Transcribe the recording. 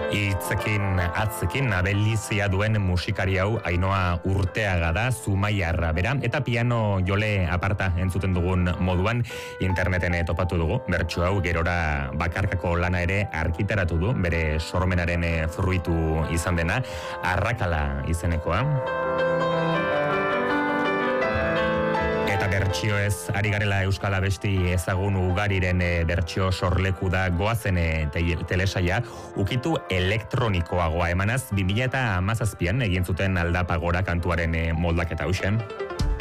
Atzekin abelizia duen musikari hau Ainhoa Urteaga da, Zumaiarra bera, eta piano jole aparta entzuten dugun moduan interneten topatu dugu. Bertso hau gerora bakarkako lana ere argitaratu du, bere sormenaren fruitu izan dena, Arrakala izenekoa. Bertsio ez ari garela Euskal Abesti ezagun ugariren bertsio sorleku da goazen telesaia, ukitu elektronikoagoa emanaz 2017an egin zuten Aldapagora kantuaren moldaketa hausen.